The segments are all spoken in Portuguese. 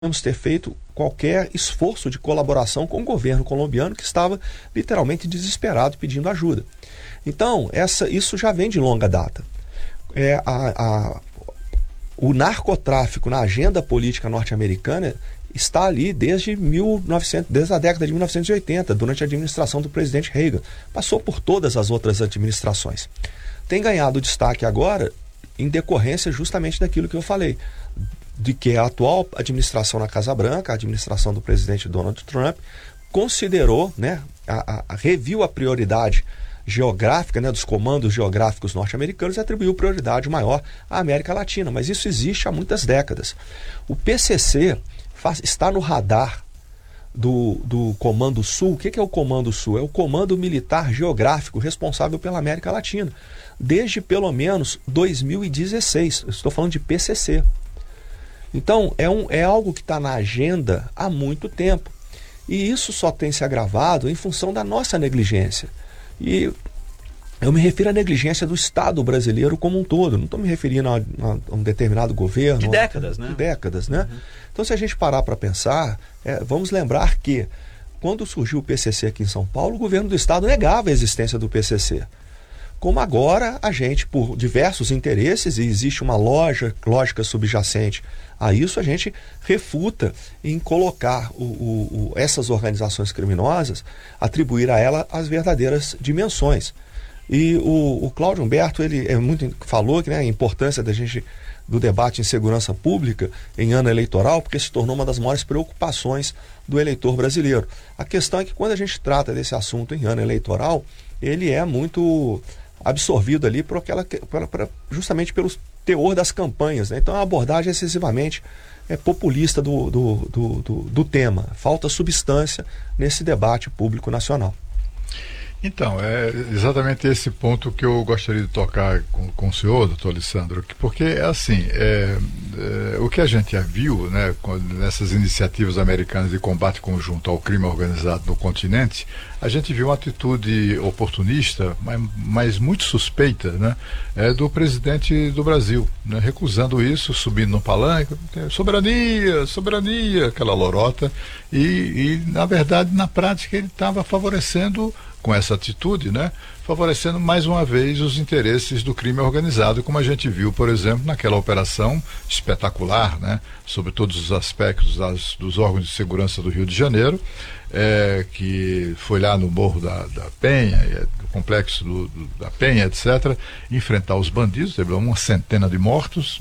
podemos ter feito qualquer esforço de colaboração com o governo colombiano, que estava literalmente desesperado pedindo ajuda. Então, isso já vem de longa data. O narcotráfico na agenda política norte-americana está ali desde a década de 1980, durante a administração do presidente Reagan. Passou por todas as outras administrações. Tem ganhado destaque agora em decorrência justamente daquilo que eu falei, de que a atual administração na Casa Branca, a administração do presidente Donald Trump, considerou, reviu a prioridade geográfica, dos comandos geográficos norte-americanos, e atribuiu prioridade maior à América Latina. Mas isso existe há muitas décadas. O PCC está no radar do Comando Sul. O que é o Comando Sul? É o Comando Militar Geográfico responsável pela América Latina, desde pelo menos 2016. Eu estou falando de PCC. Então, é algo que está na agenda há muito tempo. E isso só tem se agravado em função da nossa negligência. E eu me refiro à negligência do Estado brasileiro como um todo. Não estou me referindo a um determinado governo. De décadas, né? De décadas, né? Uhum. Então, se a gente parar para pensar, vamos lembrar que quando surgiu o PCC aqui em São Paulo, o governo do Estado negava a existência do PCC. Como agora a gente, por diversos interesses, e existe uma lógica subjacente a isso, a gente refuta em colocar essas organizações criminosas, atribuir a ela as verdadeiras dimensões. E o Cláudio Humberto, ele falou que, a importância do debate em segurança pública em ano eleitoral, porque se tornou uma das maiores preocupações do eleitor brasileiro. A questão é que quando a gente trata desse assunto em ano eleitoral, ele é muito absorvido ali justamente pelo teor das campanhas, né? Então é uma abordagem excessivamente populista do tema. Falta substância nesse debate público nacional. Então, é exatamente esse ponto que eu gostaria de tocar com o senhor, doutor Alessandro, porque, assim, o que a gente já viu, nessas iniciativas americanas de combate conjunto ao crime organizado no continente, a gente viu uma atitude oportunista, mas muito suspeita, do presidente do Brasil, recusando isso, subindo no palanque, soberania, aquela lorota, e na verdade, na prática, ele estava favorecendo, com essa atitude, favorecendo mais uma vez os interesses do crime organizado, como a gente viu, por exemplo, naquela operação espetacular, sobre todos os aspectos dos órgãos de segurança do Rio de Janeiro, que foi lá no Morro da Penha, do complexo da Penha, etc., enfrentar os bandidos, teve uma centena de mortos,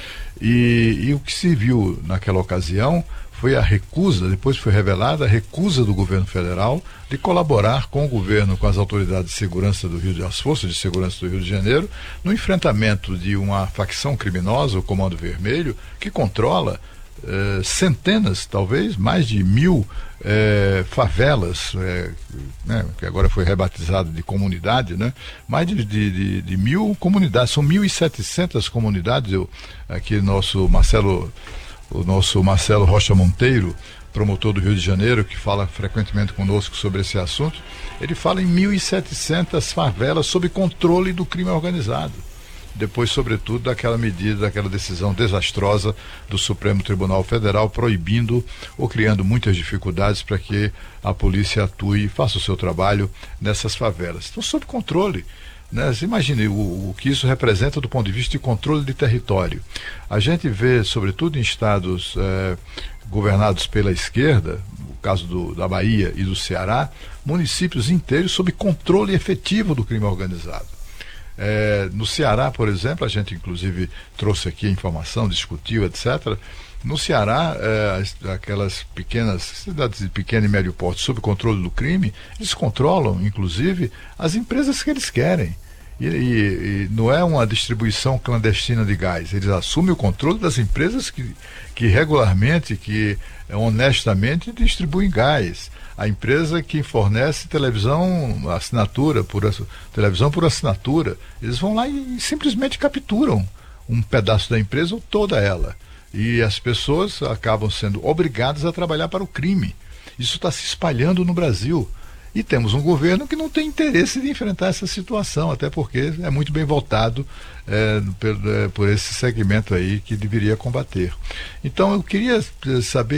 e o que se viu naquela ocasião foi a recusa, depois foi revelada a recusa do governo federal de colaborar com o governo, com as autoridades de segurança as forças de segurança do Rio de Janeiro, no enfrentamento de uma facção criminosa, o Comando Vermelho, que controla centenas, talvez mais de 1000 favelas, que agora foi rebatizado de comunidade, mais de 1000 comunidades, são 1.700 comunidades. Aqui o nosso Marcelo Rocha Monteiro, promotor do Rio de Janeiro, que fala frequentemente conosco sobre esse assunto, ele fala em 1.700 favelas sob controle do crime organizado. Depois, sobretudo, daquela decisão desastrosa do Supremo Tribunal Federal proibindo ou criando muitas dificuldades para que a polícia atue e faça o seu trabalho nessas favelas. Então, sob controle. Você imagine o que isso representa do ponto de vista de controle de território. A gente vê, sobretudo em estados governados pela esquerda, no caso da Bahia e do Ceará, municípios inteiros sob controle efetivo do crime organizado. No Ceará, por exemplo, a gente inclusive trouxe aqui a informação, discutiu, etc. No Ceará, aquelas cidades de pequeno e médio porte sob controle do crime, eles controlam, inclusive, as empresas que eles querem. E não é uma distribuição clandestina de gás. Eles assumem o controle das empresas que regularmente, que honestamente distribuem gás. A empresa que fornece televisão por assinatura, eles vão lá e simplesmente capturam um pedaço da empresa ou toda ela. E as pessoas acabam sendo obrigadas a trabalhar para o crime. Isso está se espalhando no Brasil. E temos um governo que não tem interesse de enfrentar essa situação, até porque é muito bem voltado por esse segmento aí que deveria combater. Então eu queria saber